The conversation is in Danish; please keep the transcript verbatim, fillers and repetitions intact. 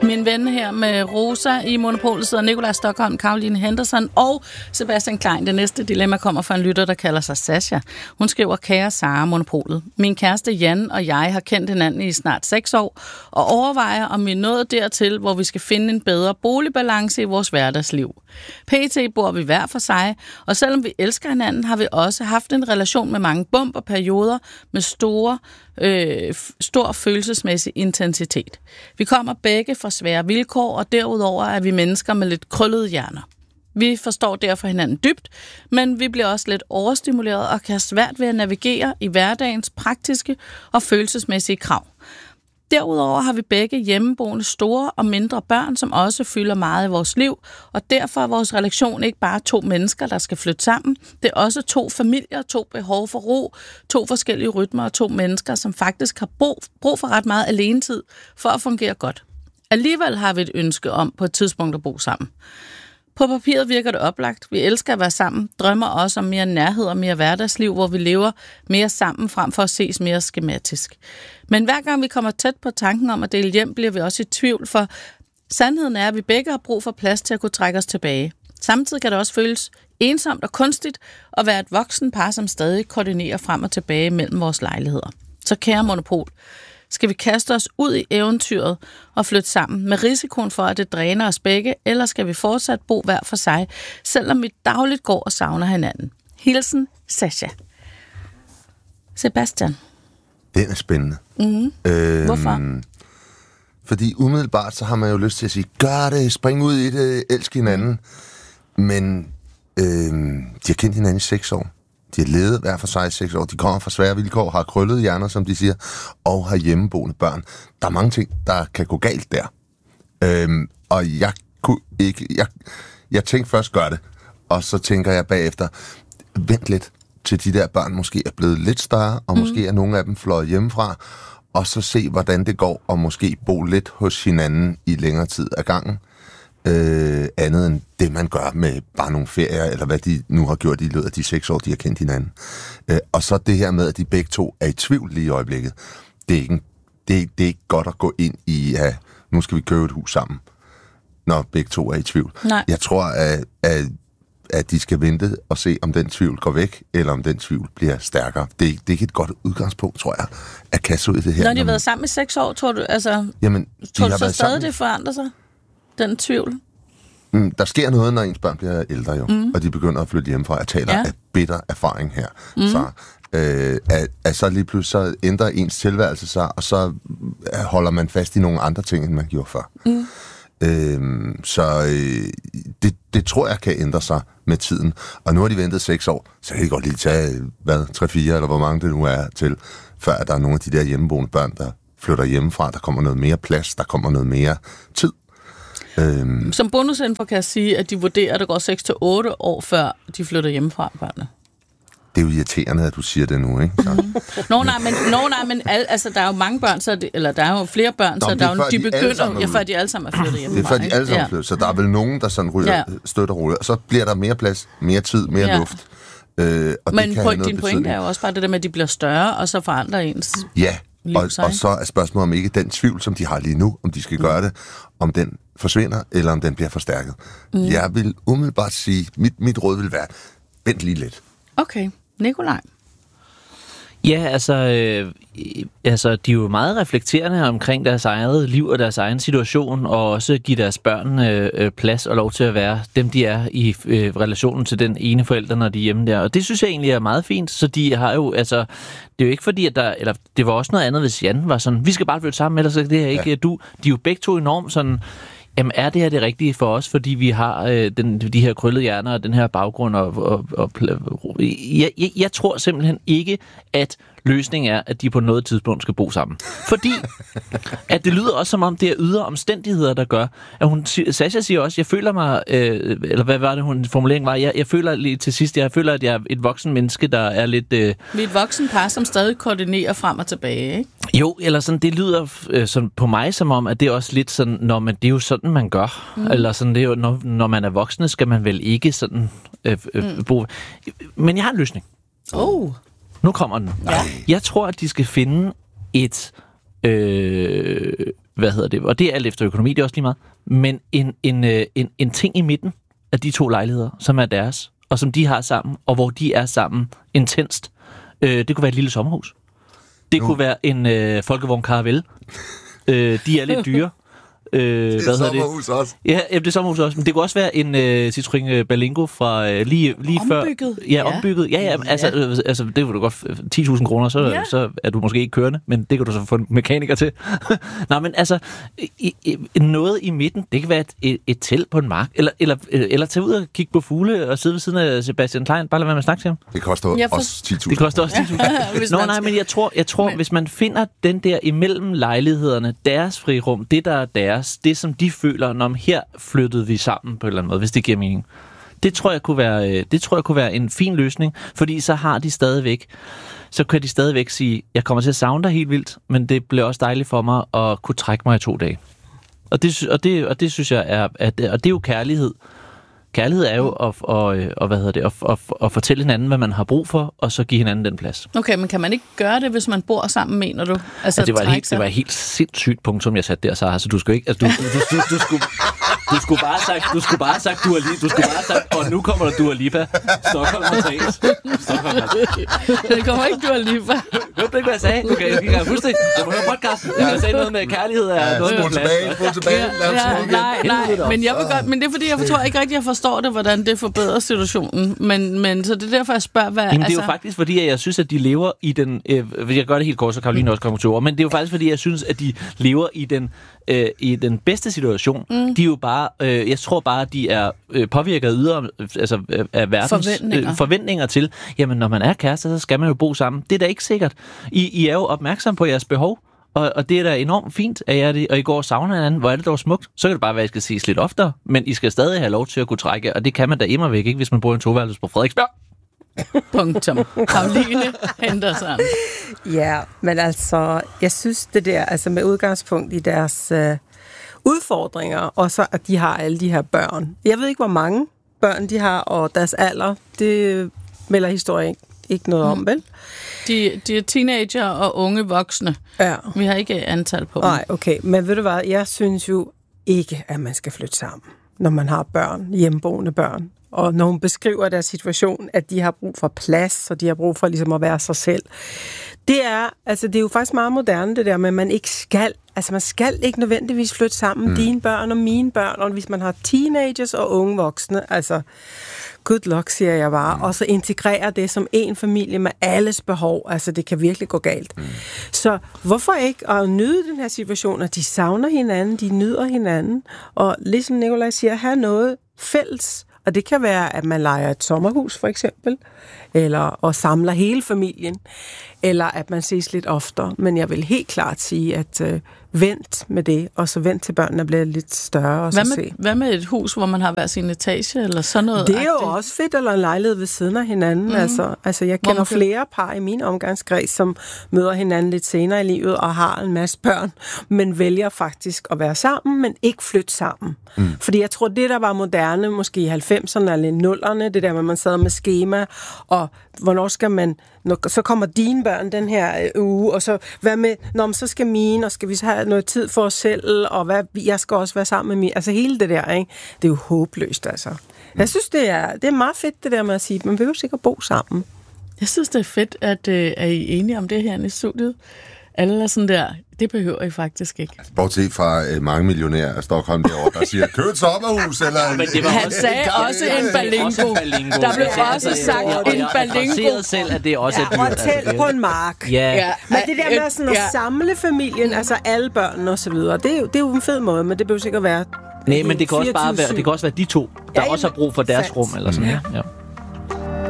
Min ven her med Rosa i Monopolet sidder Nikolaj Stokholm, Caroline Henderson og Sebastian Klein. Det næste dilemma kommer fra en lytter, der kalder sig Sasha. Hun skriver: Kære Sara, Monopolet. Min kæreste Jan og jeg har kendt hinanden i snart seks år og overvejer, om vi er nået dertil, hvor vi skal finde en bedre boligbalance i vores hverdagsliv. P T bor vi hver for sig, og selvom vi elsker hinanden, har vi også haft en relation med mange bump og perioder med store, øh, stor følelsesmæssig intensitet. Vi kommer begge fra svære vilkår, og derudover er vi mennesker med lidt krøllede hjerner. Vi forstår derfor hinanden dybt, men vi bliver også lidt overstimuleret og kan have svært ved at navigere i hverdagens praktiske og følelsesmæssige krav. Derudover har vi begge hjemmeboende store og mindre børn, som også fylder meget i vores liv, og derfor er vores relation ikke bare to mennesker, der skal flytte sammen. Det er også to familier, to behov for ro, to forskellige rytmer og to mennesker, som faktisk har brug, brug for ret meget alenetid for at fungere godt. Alligevel har vi et ønske om på et tidspunkt at bo sammen. På papiret virker det oplagt. Vi elsker at være sammen, drømmer også om mere nærhed og mere hverdagsliv, hvor vi lever mere sammen frem for at ses mere skematisk. Men hver gang vi kommer tæt på tanken om at dele hjem, bliver vi også i tvivl, for sandheden er, at vi begge har brug for plads til at kunne trække os tilbage. Samtidig kan det også føles ensomt og kunstigt at være et voksen par, som stadig koordinerer frem og tilbage mellem vores lejligheder. Så kære Monopol, skal vi kaste os ud i eventyret og flytte sammen med risikoen for, at det dræner os begge, eller skal vi fortsat bo hver for sig, selvom vi dagligt går og savner hinanden? Hilsen, Sasha. Sebastian. Den er spændende. Mm-hmm. Øhm, Hvorfor? Fordi umiddelbart, så har man jo lyst til at sige, gør det, spring ud i det, elsk hinanden. Men øhm, de har kendt hinanden i seks år. De har levet hver for sig i seks år. De kommer fra svære vilkår, har krøllede hjerner, som de siger, og har hjemmeboende børn. Der er mange ting, der kan gå galt der. Øhm, og jeg kunne ikke... Jeg, jeg tænkte først, gør det. Og så tænker jeg bagefter, vent lidt, til de der børn måske er blevet lidt større, og mm. måske er nogle af dem fløjet hjemmefra, og så se, hvordan det går, og måske bo lidt hos hinanden i længere tid ad gangen. Øh, andet end det, man gør med bare nogle ferier, eller hvad de nu har gjort i løbet af de seks år, de har kendt hinanden. Øh, og så det her med, at de begge to er i tvivl lige i øjeblikket. Det er ikke, det er, det er ikke godt at gå ind i, at nu skal vi købe et hus sammen, når begge to er i tvivl. Nej. Jeg tror, at, at, at de skal vente og se, om den tvivl går væk, eller om den tvivl bliver stærkere. Det er, det er ikke et godt udgangspunkt, tror jeg, at kaste ud i det her. Når de har været sammen i seks år, tror du, altså, Jamen, tror du så stadig, det forandrer sig? Den tvivl? Mm, der sker noget, når ens børn bliver ældre jo, mm. og de begynder at flytte hjemmefra. Jeg taler ja. af bitter erfaring her. Mm. Så, øh, at, at så lige pludselig så ændrer ens tilværelse sig, og så holder man fast i nogle andre ting, end man gjorde før. Mm. Øh, så øh, det, det tror jeg kan ændre sig med tiden. Og nu har de ventet seks år, så kan de godt lige tage, hvad, tre fire, eller hvor mange det nu er til, før der er nogle af de der hjemmeboende børn, der flytter hjemmefra. Der kommer noget mere plads, der kommer noget mere tid. Øhm. Som bonusinfo kan jeg sige, at de vurderer, at det går seks til otte år, før de flytter hjemmefra, børnene. Det er jo irriterende, at du siger det nu, ikke? Så. Mm. Nå, nej, men, nå, nej, men al, altså, der er jo mange børn, så det, eller der er jo flere børn, Nå, så der er jo, de, de begynder, ja, før de alle sammen er flyttet hjemmefra. Det er før de alle sammen er flyttet, så der er vel nogen, der sådan ryger, ja. støtter og ruller, og så bliver der mere plads, mere tid, mere ja. luft. Øh, og men det kan point, din pointe er jo også bare det der med, at de bliver større, og så forandrer ens ja, liv og, sig. og så er spørgsmålet om ikke den tvivl, som de har lige nu, om de skal mm. gøre det, om den forsvinder, eller om den bliver forstærket. Mm. Jeg vil umiddelbart sige, mit, mit råd vil være, vent lige lidt. Okay. Nikolaj? Ja, altså, øh, altså, de er jo meget reflekterende omkring deres eget liv og deres egen situation, og også give deres børn øh, plads og lov til at være dem, de er i øh, relationen til den ene forælder, når de er hjemme der. Og det synes jeg egentlig er meget fint, så de har jo, altså, det er jo ikke fordi, at der, eller det var også noget andet, hvis Jan var sådan, vi skal bare flytte sammen, ellers det her ikke, ja. du, de er jo begge to enormt sådan, jamen er det her det rigtige for os, fordi vi har øh, den, de her krøllede hjerner og den her baggrund, og, og, og jeg, jeg, jeg tror simpelthen ikke, at løsningen er, at de på noget tidspunkt skal bo sammen. Fordi, at det lyder også som om, det er ydre omstændigheder, der gør, at hun, Sasha siger også, jeg føler mig, øh, eller hvad var det, hun formulering var, jeg, jeg føler lige til sidst, jeg føler, at jeg er et voksen menneske, der er lidt... Øh, Vi er et voksen par, som stadig koordinerer frem og tilbage, ikke? Jo, eller sådan, det lyder øh, sådan, på mig som om, at det er også lidt sådan, når man, det er jo sådan, man gør. Mm. Eller sådan, det er jo, når, når man er voksne, skal man vel ikke sådan øh, øh, bo... Men jeg har en løsning. Oh. Nu kommer den. Ja. Jeg tror, at de skal finde et, øh, hvad hedder det, og det er alt efter økonomi, det er også lige meget, men en, en, øh, en, en ting i midten af de to lejligheder, som er deres, og som de har sammen, og hvor de er sammen intenst. Øh, det kunne være et lille sommerhus. Det no. kunne være en øh, folkevogn Caravelle. øh, de er lidt dyre. Øh, det er hvad sommerhus det? også. Ja, det er sommerhus også. Men det kunne også være en øh, Citroën Berlingo fra øh, lige, lige før. Ombygget. Ja, ombygget. Ja, ja, altså, ja. Øh, altså det kunne du godt... ti tusind kroner, så, ja. så er du måske ikke kørende, men det kan du så få en mekaniker til. Nå, men altså, i, i, noget i midten, det kan være et, et, et telt på en mark, eller, eller, eller tage ud og kigge på fugle og sidde ved siden af Sebastian Klein, bare lade være med at snakke til ham. Det koster for... også ti tusind. Det koster også ti tusind. Nå, nej, men jeg tror, jeg tror men... hvis man finder den der imellem lejlighederne, deres frirum, det der er deres, det som de føler, når her flyttede vi sammen på en eller anden måde, hvis det giver mening. Det tror jeg kunne være, det tror jeg kunne være en fin løsning, fordi så har de stadigvæk, så kan de stadigvæk sige, jeg kommer til at savne dig helt vildt, men det bliver også dejligt for mig at kunne trække mig i to dage. Og det, og det, og det synes jeg er, at, og det er jo kærlighed. Kærlighed er jo at, og, og, hvad hedder det, at, at, at fortælle hinanden, hvad man har brug for, og så give hinanden den plads. Okay, men kan man ikke gøre det, hvis man bor sammen, mener du? Altså, ja, det, var et helt, det var et helt sindssygt punkt, som jeg satte der, så altså, du skulle ikke... Altså, du, du, du, du, du, skulle, du skulle bare have sagt, du skulle bare have sagt, du har lige, du skulle bare have sagt, og nu kommer der Dua Lipa. Stockholm har talt. Stockholm har talt. Det kommer ikke Dua Lipa. Hørte du ikke, hvad jeg sagde? Okay, jeg kan huske det. Jeg må høre podcasten. Jeg sagde noget med kærlighed af noget med plads. Spol tilbage, ja, nej, nej, men jeg vil godt, men det er fordi, jeg tror ikke rigtig, jeg forstår det, hvordan det forbedrer situationen. Men, men så det er derfor, jeg spørger, hvad... Jamen, det er altså... jo faktisk fordi, at jeg synes, at de lever i den... Øh, jeg gør det helt kort, så Karoline også kommer til ord. Men det er jo faktisk fordi, jeg synes, at de lever i den, øh, i den bedste situation. Mm. De er jo bare... Øh, jeg tror bare, at de er øh, påvirket af ydre... Altså af verdens forventninger. Øh, forventninger til... Jamen, når man er kærester, så skal man jo bo sammen. Det er da ikke sikkert. I, I er jo opmærksom på jeres behov. Og, og det er da enormt fint, at jeg det, og I går og savner hinanden. Hvor er det dog smukt? Så kan det bare være, at I skal ses lidt oftere. Men I skal stadig have lov til at kunne trække, og det kan man da immer væk, ikke, hvis man bor i en toværelses på Frederiksberg. Punktum. Karoline Henderson. Ja, men altså, jeg synes det der, altså med udgangspunkt i deres øh, udfordringer, og så at de har alle de her børn. Jeg ved ikke, hvor mange børn de har, og deres alder, det melder historien ikke, ikke noget om, vel? De, de er teenager og unge voksne. Ja. Vi har ikke antal på dem. Nej, okay. Men ved du hvad, jeg synes jo ikke, at man skal flytte sammen, når man har børn, hjemmeboende børn. Og når hun beskriver deres situation, at de har brug for plads, og de har brug for ligesom at være sig selv. Det er, altså det er jo faktisk meget moderne, det der med, at man ikke skal, altså man skal ikke nødvendigvis flytte sammen, mm. dine børn og mine børn, og hvis man har teenagers og unge voksne, altså good luck, siger jeg bare, mm. og så integrere det som en familie med alles behov, altså det kan virkelig gå galt. Mm. Så hvorfor ikke at nyde den her situation, at de savner hinanden, de nyder hinanden, og ligesom Nikolaj siger, have noget fælles. Og det kan være, at man lejer et sommerhus, for eksempel, eller og samler hele familien, eller at man ses lidt oftere. Men jeg vil helt klart sige, at øh, vent med det, og så vent til børnene bliver lidt større. Og hvad, så med, se. hvad med et hus, hvor man har hver sin etage, eller sådan noget? Det er jo også fedt, eller en lejlighed ved siden af hinanden. Mm. Altså, altså, jeg kender kan... flere par i min omgangskreds, som møder hinanden lidt senere i livet, og har en masse børn, men vælger faktisk at være sammen, men ikke flytte sammen. Mm. Fordi jeg tror, det der var moderne, måske i halvfemserne eller nullerne, det der med, man sad med skema, og hvornår skal man, når, så kommer dine børn den her øh, uge, og så hvad med, når så skal mine, og skal vi så have noget tid for os selv, og hvad, jeg skal også være sammen med min, altså hele det der, ikke? Det er jo håbløst, altså. Jeg synes, det er, det er meget fedt, det der med at sige, man vil jo sikkert bo sammen. Jeg synes, det er fedt, at øh, er I enige om det her i studiet? Alle er sådan der, det behøver I faktisk ikke. Altså, bortset fra øh, mange millionærer af Stockholm derovre, der siger, køb et sommerhus, eller... Ja, men det var Han også, sagde en også en balingo. Der blev ja, også altså, sagt en balingo. Og selv, at det også ja, er dyrt. og telt på en mark. Ja. Ja. Men det der med sådan at ja. samle familien, altså alle børnene og så videre, det er, jo, det er jo en fed måde, men det behøver sikkert være... Nej, men det kan også bare være, det kan også være de to, der ja, også har brug for deres sandt. rum, eller sådan, ja. ja.